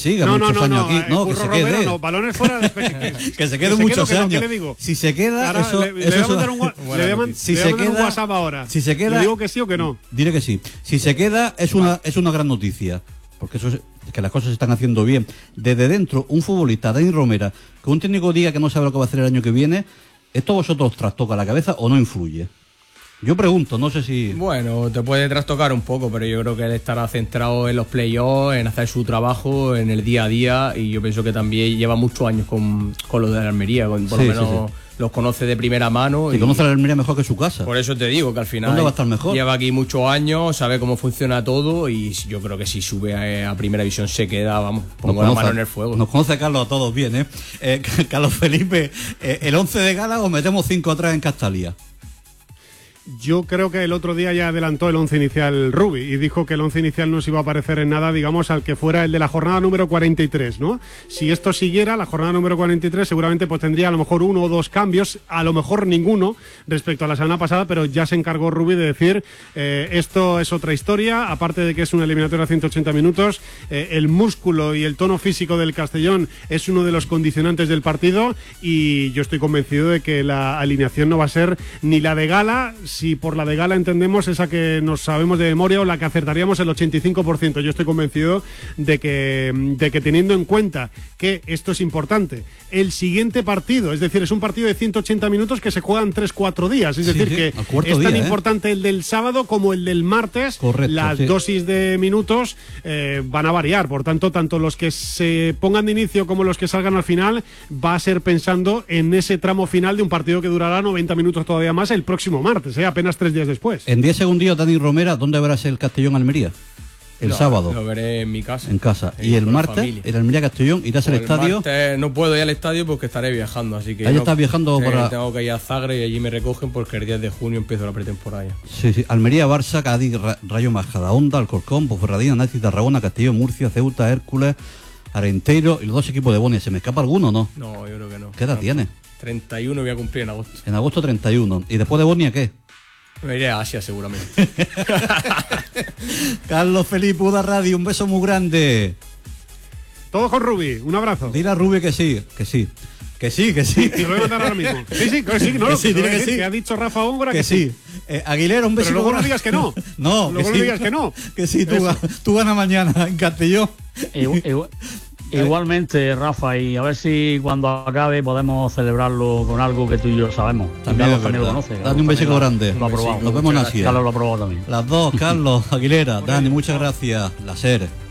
siga muchos años aquí. No, que se Romero, quede. no, balones fuera de que se quede muchos años. ¿Qué le digo? Si se queda, ahora, eso, le voy a mandar un WhatsApp ahora. Si se queda, ¿le digo que sí o que no? Diré que sí. Si se queda, es una gran noticia. Porque eso es que las cosas se están haciendo bien. Desde dentro, un futbolista, Dani Romera, que un técnico diga que no sabe lo que va a hacer el año que viene, ¿esto a vosotros os trastoca la cabeza o no influye? Yo pregunto, no sé si... Bueno, te puede trastocar un poco, pero yo creo que él estará centrado en los playoffs, en hacer su trabajo, en el día a día, y yo pienso que también lleva muchos años con lo de la Almería, por lo menos los conoce de primera mano. Y conoce a la Almería mejor que su casa. Por eso te digo que al final... ¿Dónde va a estar mejor? Lleva aquí muchos años, sabe cómo funciona todo, y yo creo que si sube a primera división se queda, vamos, pongo la mano en el fuego. Nos conoce Carlos a todos bien, ¿eh? Carlos Felipe, ¿el 11 de gala o metemos 5 atrás en Castalia? Yo creo que el otro día ya adelantó el 11 inicial Rubi y dijo que el 11 inicial no se iba a parecer en nada, digamos, al que fuera el de la jornada número 43, ¿no? Si esto siguiera, la jornada número 43 seguramente pues tendría a lo mejor 1 o 2 cambios, a lo mejor ninguno respecto a la semana pasada, pero ya se encargó Rubi de decir esto es otra historia, aparte de que es una eliminatoria a 180 minutos, el músculo y el tono físico del Castellón es uno de los condicionantes del partido y yo estoy convencido de que la alineación no va a ser ni la de gala, si por la de gala entendemos esa que nos sabemos de memoria o la que acertaríamos el 85%. Yo estoy convencido de que teniendo en cuenta que esto es importante, el siguiente partido, es decir, es un partido de 180 minutos que se juegan 3-4 días, es decir, que es tan importante el del sábado como el del martes. Correcto, las dosis de minutos van a variar, por tanto, tanto los que se pongan de inicio como los que salgan al final, va a ser pensando en ese tramo final de un partido que durará 90 minutos todavía más el próximo martes, apenas 3 días después. En 10 segundillos, Dani Romera, ¿dónde verás el Castellón-Almería? El sábado. Lo veré en mi casa. En casa. Y el martes, el Almería-Castellón, ¿irás al estadio? Martes no puedo ir al estadio porque estaré viajando, así que... Ahí estás viajando para... Tengo que ir a Zagreb y allí me recogen porque el 10 de junio empiezo la pretemporada. Sí. Almería-Barça, Cádiz, Rayo Majadahonda, Alcorcón, Ponferradina, Nápoles, Tarragona, Castellón, Murcia, Ceuta, Hércules, Arenteiro y los 2 equipos de Bonia. ¿Se me escapa alguno o no? No, yo creo que no. ¿Qué edad tiene? 31 voy a cumplir en agosto. En agosto 31. ¿Y después de Bonia qué? Me iré a Asia seguramente. Carlos Felipe, Uda Radio, un beso muy grande. Todo con Rubi, un abrazo. Dile a Rubi que sí. Que sí. Te lo voy a mandar ahora mismo. Sí, no, que sí, dile que sí. Que ha dicho Rafa Góngora que sí. Aguilera, un beso. Pero luego no digas que no. No, luego no digas que no. Que sí, tú ganas mañana en Castellón. Igualmente, Rafa, y a ver si cuando acabe podemos celebrarlo con algo que tú y yo sabemos. También lo conoce. Dale un besito grande. Lo ha probado. Nos vemos en Asia. Carlos lo ha probado también. Las dos, Carlos, Aguilera, Dani, muchas gracias. La SER.